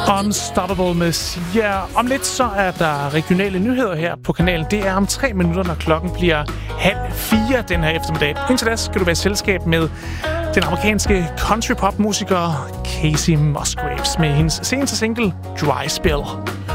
Unstoppable med Sia. Om lidt så er der regionale nyheder her på kanalen. Det er om 3 minutter, når klokken bliver 3:30 den her eftermiddag. Indtil da skal du være i selskab med den amerikanske country-pop-musiker Casey Musgraves med hendes seneste single Dry Spell.